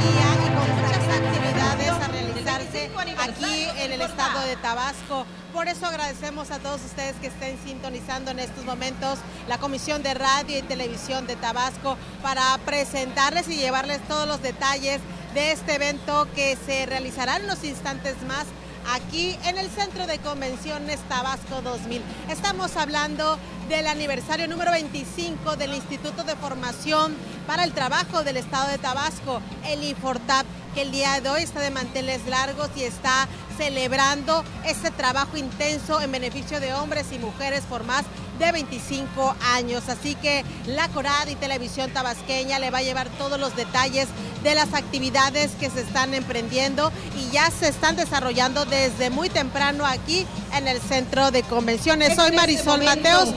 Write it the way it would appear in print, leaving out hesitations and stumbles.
día y con muchas actividades a realizarse aquí en el estado de Tabasco. Por eso agradecemos a todos ustedes que estén sintonizando en estos momentos la Comisión de Radio y Televisión de Tabasco para presentarles y llevarles todos los detalles de este evento que se realizará en unos instantes más aquí en el Centro de Convenciones Tabasco 2000. Estamos hablando del aniversario número 25 del Instituto de Formación para el Trabajo del Estado de Tabasco, el INFORTAP, que el día de hoy está de manteles largos y está celebrando este trabajo intenso en beneficio de hombres y mujeres por más de 25 años. Así que la CORAD y Televisión Tabasqueña le va a llevar todos los detalles de las actividades que se están emprendiendo y ya se están desarrollando desde muy temprano aquí en el Centro de Convenciones. Soy Marisol Mateos.